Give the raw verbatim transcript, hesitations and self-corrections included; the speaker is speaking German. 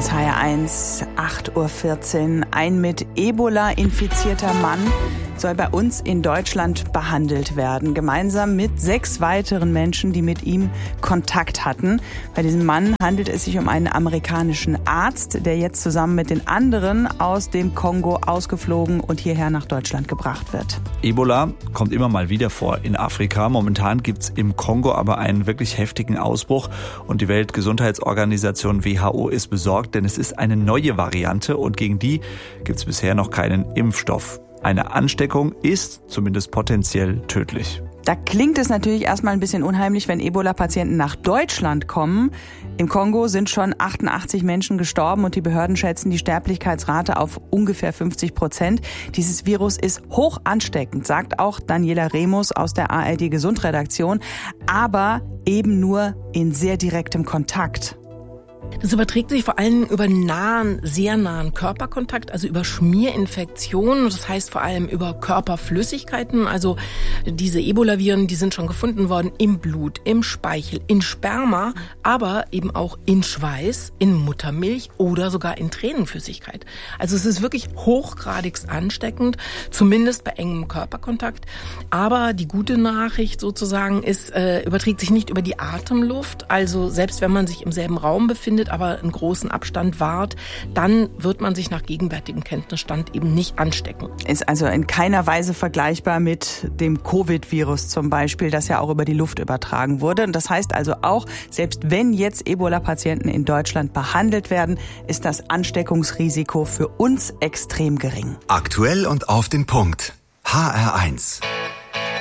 ist H R eins, acht Uhr vierzehn. Ein mit Ebola infizierter Mann soll bei uns in Deutschland behandelt werden, gemeinsam mit sechs weiteren Menschen, die mit ihm Kontakt hatten. Bei diesem Mann handelt es sich um einen amerikanischen Arzt, der jetzt zusammen mit den anderen aus dem Kongo ausgeflogen und hierher nach Deutschland gebracht wird. Ebola kommt immer mal wieder vor in Afrika. Momentan gibt es im Kongo aber einen wirklich heftigen Ausbruch und die Weltgesundheitsorganisation W H O ist besorgt, denn es ist eine neue Variante und gegen die gibt es bisher noch keinen Impfstoff. Eine Ansteckung ist zumindest potenziell tödlich. Da klingt es natürlich erstmal ein bisschen unheimlich, wenn Ebola-Patienten nach Deutschland kommen. Im Kongo sind schon achtundachtzig Menschen gestorben und die Behörden schätzen die Sterblichkeitsrate auf ungefähr fünfzig Prozent. Dieses Virus ist hoch ansteckend, sagt auch Daniela Remus aus der A R D-Gesundredaktion, aber eben nur in sehr direktem Kontakt. Das überträgt sich vor allem über nahen, sehr nahen Körperkontakt, also über Schmierinfektionen. Das heißt vor allem über Körperflüssigkeiten. Also diese Ebola-Viren, die sind schon gefunden worden im Blut, im Speichel, in Sperma, aber eben auch in Schweiß, in Muttermilch oder sogar in Tränenflüssigkeit. Also es ist wirklich hochgradigst ansteckend, zumindest bei engem Körperkontakt. Aber die gute Nachricht sozusagen ist, äh, überträgt sich nicht über die Atemluft. Also selbst wenn man sich im selben Raum befindet, aber einen großen Abstand wahrt, dann wird man sich nach gegenwärtigem Kenntnisstand eben nicht anstecken. Ist also in keiner Weise vergleichbar mit dem Covid-Virus zum Beispiel, das ja auch über die Luft übertragen wurde. Und das heißt also auch, selbst wenn jetzt Ebola-Patienten in Deutschland behandelt werden, ist das Ansteckungsrisiko für uns extrem gering. Aktuell und auf den Punkt. H R eins.